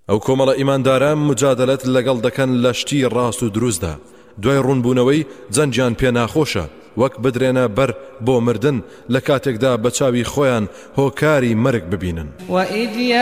ئەو کۆمەڵە ئیمانداران مجادلەت لەگەڵ دەکەن لە شتی ڕاست و دروستدا دوای ڕوونبوونەوەی جەنجیان پێ ناخۆشە وەک بدرێنە بەر بۆ مردن لە کاتێکدا بە چاوی خۆیان هۆکاری مەرگ ببینن.